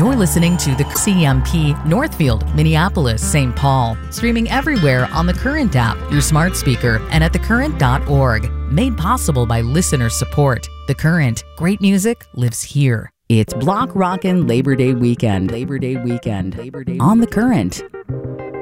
You're listening to the CMP Northfield, Minneapolis, St. Paul. Streaming everywhere on the Current app, your smart speaker, and at thecurrent.org. Made possible by listener support. The Current. Great music lives here. It's Block Rockin' Labor Day weekend. On the Current.